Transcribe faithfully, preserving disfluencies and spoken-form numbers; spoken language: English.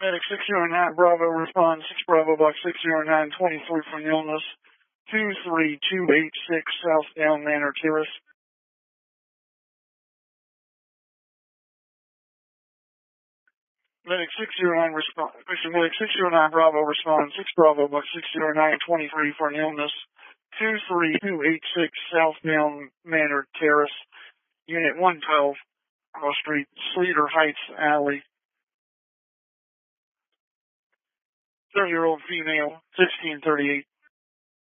Medic six zero nine Bravo, respond six Bravo, Box six zero nine, twenty-three for an illness, two three two eight six Southbound Manor Terrace. Medic six zero nine respond, Medic six zero nine Bravo, respond six Bravo, Box six zero nine, twenty-three for an illness, two three two eight six Southbound Manor Terrace, Unit one twelve, Cross Street, Cedar Heights Alley. thirty-year-old female, sixteen thirty-eight.